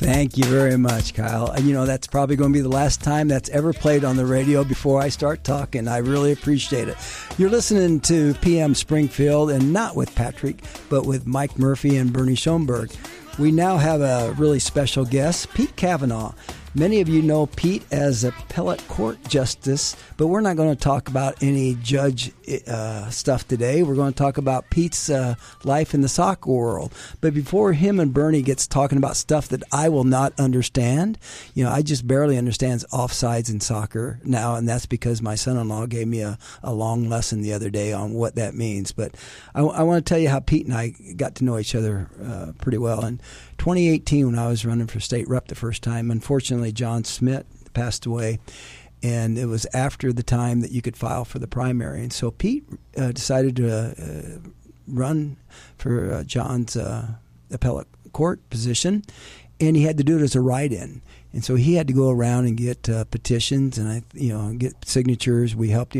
Thank you very much, Kyle. That's probably going to be the last time that's ever played on the radio before I start talking. I really appreciate it. You're listening to PM Springfield, and not with Patrick, but with Mike Murphy and Bernie Schoenberg. We now have a really special guest, Pete Kavanaugh. Many of you know Pete as appellate court justice, but we're not going to talk about any judge stuff today. We're going to talk about Pete's life in the soccer world. But before him and Bernie gets talking about stuff that I will not understand, I just barely understand offsides in soccer now, and that's because my son-in-law gave me a long lesson the other day on what that means. But I want to tell you how Pete and I got to know each other pretty well. In 2018, when I was running for state rep the first time, unfortunately, John Smith passed away, and it was after the time that you could file for the primary. And so Pete decided to run for John's appellate court position, and he had to do it as a write-in. And so he had to go around and get petitions and get signatures. We helped him